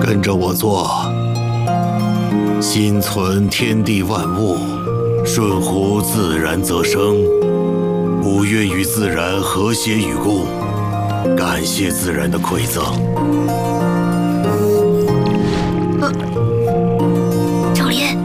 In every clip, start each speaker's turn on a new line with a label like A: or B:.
A: 跟着我做，心存天地万物，顺乎自然则生，无愿与自然和谐与共，感谢自然的馈赠。
B: 赵林，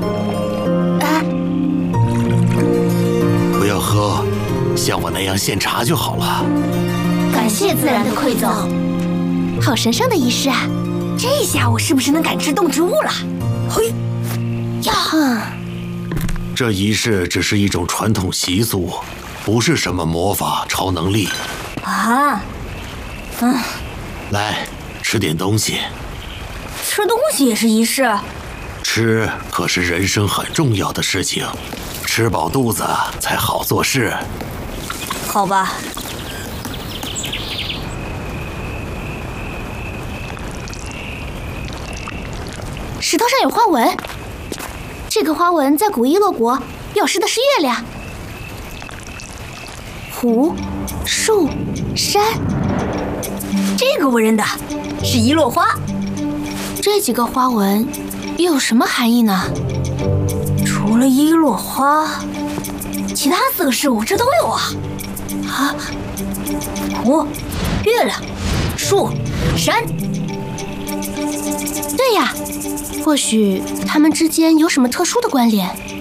A: 不要喝，像我那样现茶就好了。
B: 感谢自然的馈赠，
C: 好神圣的仪式啊！
B: 这下我是不是能感知动植物了？嘿，呀！
A: 这仪式只是一种传统习俗，不是什么魔法超能力。
B: 啊，
A: 来，吃点东西。
B: 吃东西也是仪式？
A: 吃可是人生很重要的事情，吃饱肚子才好做事。
B: 好吧。
C: 石头上有花纹，这个花纹在古伊洛国表示的是月亮、湖、树、山。
B: 这个我认得，是一落花。
C: 这几个花纹又有什么含义呢？
B: 除了一落花，其他4个事物这都有啊！啊，湖、月亮、树、山。
C: 对呀，或许它们之间有什么特殊的关联。